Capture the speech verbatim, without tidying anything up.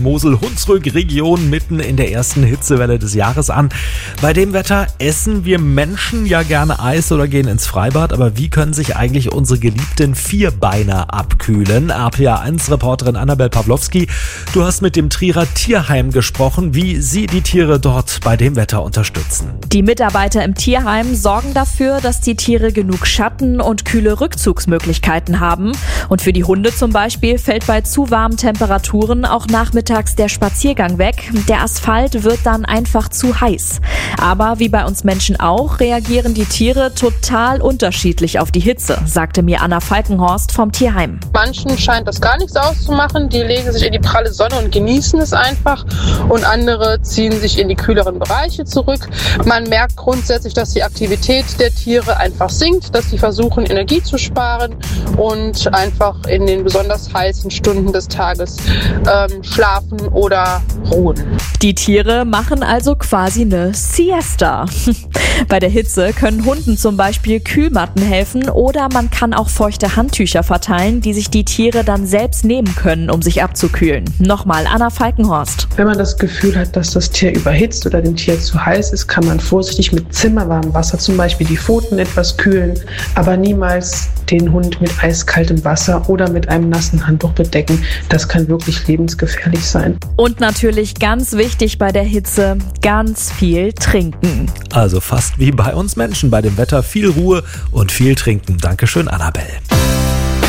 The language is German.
Mosel-Hunsrück-Region mitten in der ersten Hitzewelle des Jahres an. Bei dem Wetter essen wir Menschen ja gerne Eis oder gehen ins Freibad, aber wie können sich eigentlich unsere geliebten Vierbeiner abkühlen? R P A eins Reporterin Annabel Pawlowski, du hast mit dem Trierer Tierheim gesprochen, wie sie die Tiere dort bei dem Wetter unterstützen. Die Mitarbeiter im Tierheim sorgen dafür, dass die Tiere genug Schatten und kühle Rückzugsmöglichkeiten haben. Und für die Hunde zum Beispiel fällt bei zu warmen Temperaturen auch nachmittags der Spaziergang weg. Der Asphalt wird dann einfach zu heiß. Aber wie bei uns Menschen auch, reagieren die Tiere total unterschiedlich auf die Hitze, sagte mir Anna Falkenhorst vom Tierheim. Manchen scheint das gar nichts auszumachen. Die legen sich in die pralle Sonne und genießen es einfach. Und andere ziehen sich in die kühleren Bereiche zurück. Man merkt grundsätzlich, dass die Aktivität der Tiere einfach sinkt, dass sie versuchen, Energie zu sparen und einfach in den besonders heißen Stunden des Tages ähm, schlafen oder ruhen. Die Tiere machen also quasi eine Siesta. Bei der Hitze können Hunden zum Beispiel Kühlmatten helfen oder man kann auch feuchte Handtücher verteilen, die sich die Tiere dann selbst nehmen können, um sich abzukühlen. Nochmal Anna Falkenhorst. Wenn man das Gefühl hat, dass das Tier überhitzt oder dem Tier zu heiß ist, kann man vorsichtig mit zimmerwarmem Wasser zum Beispiel die Pfoten etwas kühlen, aber niemals den Hund mit eiskaltem Wasser oder mit einem nassen Handtuch bedecken. Das kann wirklich lebensgefährlich sein. Und natürlich ganz wichtig bei der Hitze, ganz viel trinken. Also fast wie bei uns Menschen bei dem Wetter, viel Ruhe und viel trinken. Dankeschön, Annabel.